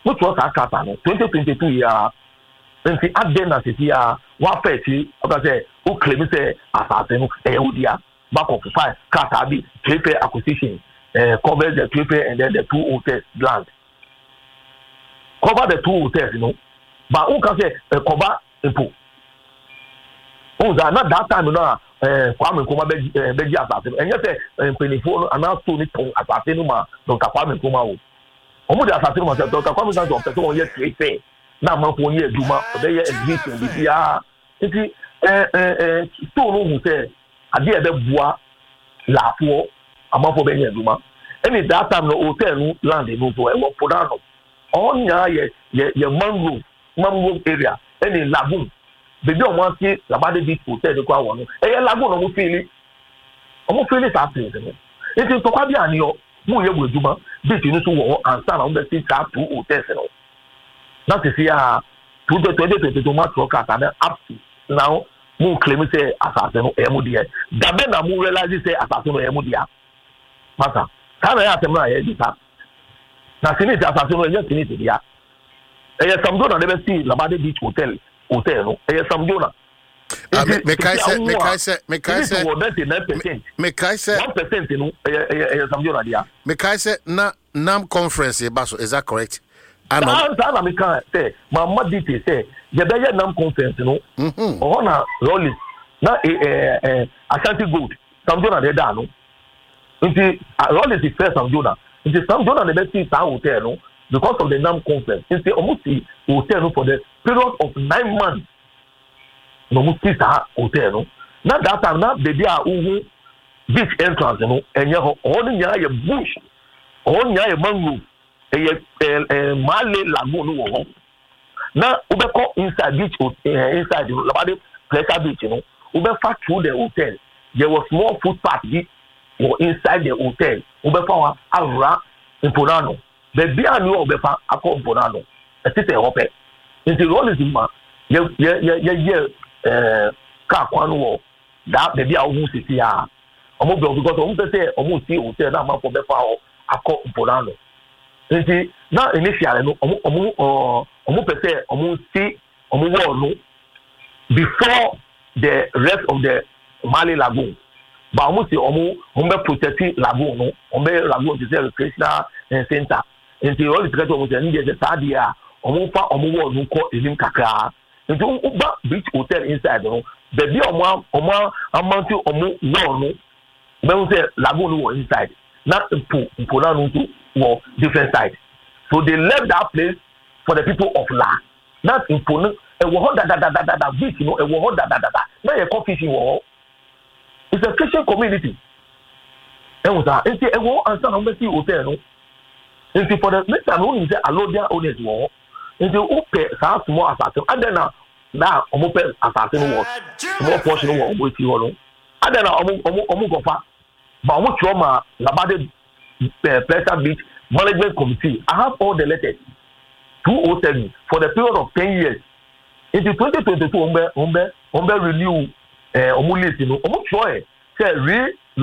What was our cat? 2022 year. And see, at then as it here, what petty, say, who claim say, assassin, Eudia, back of 5, Katabi, 3 acquisition, cover the 3 and then the 2 hotels land. Cover the 2 hotels, But who can say, cover a pool? Oh, not that time, Kwame Nkrumah begi assassin. And yet, Penifo announced to it assassin, Dr. Kwame Nkrumah. Omo assassin, Dr. Kwame Nkrumah, person 1 year 3 na manfo ye aduma obeye exhibition bibia nti store no hu say ade e be bua lafo amanfo be ye aduma any that time no hotel no land no so e wo podano onya ye mangrove area any lagoon bebi o mo ti labade beach hotel de kwa wono lagoon no mo feel sa place no nti to kwa bia ni o mo ye bu aduma beach no so wo ansa na wo be ti ta 2 hotels no. Not to see 2022 months for Catana up to now. Who claim say assassin Emudia. Dabena mu realize say assassin Emudia. Master, can I ask him now? Now, finish assassin, just finish it. Yeah. Some donor never see Labade Beach Hotel. Some donor. Make I say 1% some donor. Yeah. Make I say Nam conference, is that correct? I know. Say, Mama Diti say, the better nam conference, Ona Rollis, not Ashanti Gold, some donor they done. Into Rollis is first some donor. Into some donor the best is our hotel, because of the nam conference. Into almost the hotel for the period of 9 months. No must see hotel. Not that time, not the dia beach entrance, and you only a bush, only a mangrove. Male lagoon no now ubeko inside beach inside Labade pleasure beach ubeka through the hotel there was small footpath inside the hotel ubeka around Imponano the beer no ubeka akọ Imponano etite hope into all is ma car kwan wo that the beer who sit here omo because omo say omo see hotel na ma for befa akọ Imponano. Now initially no omu pese omu see omu wall no before the rest of the Mali lagoon but omu see omu protect lagoon no omu lagoon is a recreational center nti all the people omu say ndi the sadia omu fa omu wall no ko elim kakra nti uba beach hotel inside no baby omu amount omu wall no be say lagoon no inside not Mpona no to were different sides. So they left that place for the people of La. Not Mpona. A war that beach, a war that. Not a coffee war. It's a Christian community. And was that? It's a war and some of the hotel. No. It's for the next time only say Alodia owners war. It's a okay, some small assassin. And then now open assassin war. Small portion war with you. And then omu but I want trauma Labade Pleasure Beach Management Committee. I have all the letters 207 for the period of 10 years. Into 2022, Ombe renew Omulis, Omu Troy, say